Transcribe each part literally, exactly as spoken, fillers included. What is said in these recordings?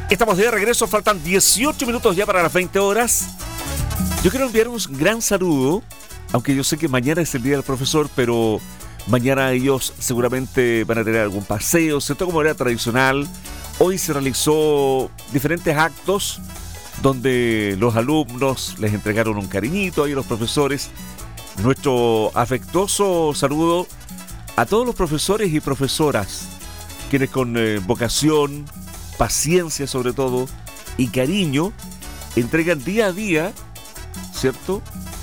Estamos de regreso, faltan dieciocho minutos ya para las veinte horas. Yo quiero enviar un gran saludo, aunque yo sé que mañana es el día del profesor, pero mañana ellos seguramente van a tener algún paseo, ¿cierto? Como era tradicional. Hoy se realizó diferentes actos donde los alumnos les entregaron un cariñito ahí a los profesores. Nuestro afectuoso saludo a todos los profesores y profesoras, quienes con eh, vocación, paciencia sobre todo, y cariño, entregan día a día, ¿cierto?,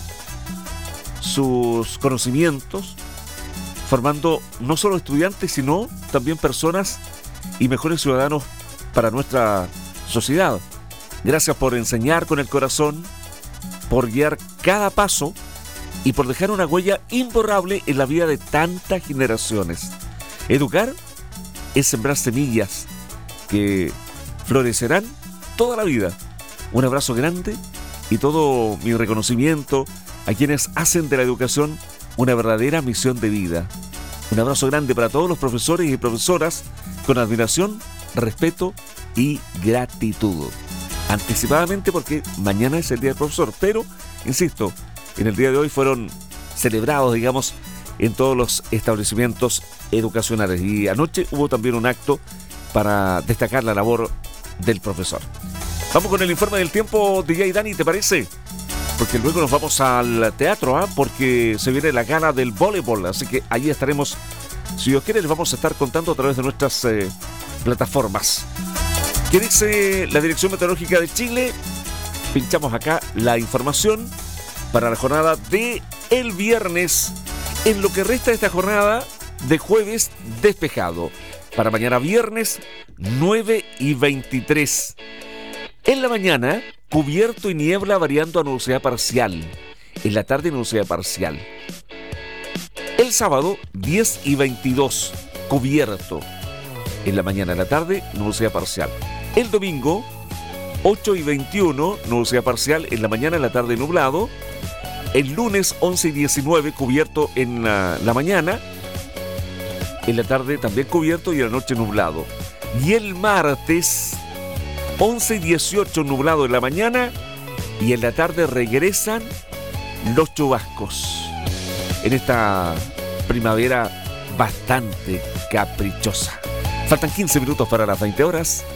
sus conocimientos, formando no solo estudiantes, sino también personas y mejores ciudadanos para nuestra sociedad. Gracias por enseñar con el corazón, por guiar cada paso y por dejar una huella imborrable en la vida de tantas generaciones. Educar es sembrar semillas que florecerán toda la vida. Un abrazo grande y todo mi reconocimiento a quienes hacen de la educación una verdadera misión de vida. Un abrazo grande para todos los profesores y profesoras, con admiración, respeto y gratitud. Anticipadamente, porque mañana es el día del profesor, pero, insisto, en el día de hoy fueron celebrados, digamos, en todos los establecimientos educacionales. Y anoche hubo también un acto para destacar la labor del profesor. Vamos con el informe del tiempo, D J Dani, ¿te parece? Porque luego nos vamos al teatro, ¿eh? Porque se viene la gala del voleibol, así que ahí estaremos. Si Dios quiere, les vamos a estar contando a través de nuestras eh, plataformas. ¿Qué dice la Dirección Meteorológica de Chile? Pinchamos acá la información para la jornada de el viernes. En lo que resta de esta jornada de jueves, despejado. Para mañana viernes, nueve y veintitrés. En la mañana, cubierto y niebla variando a nubosidad parcial. En la tarde, nubosidad parcial. El sábado, diez y veintidós, cubierto. En la mañana, en la tarde, nubosidad parcial. El domingo, ocho y veintiuno, nubosidad parcial. En la mañana, en la tarde, nublado. El lunes, once y diecinueve, cubierto en la, la mañana. En la tarde, también cubierto y en la noche, nublado. Y el martes, once y dieciocho, nublado en la mañana. Y en la tarde regresan los chubascos. En esta primavera bastante caprichosa. Faltan quince minutos para las veinte horas.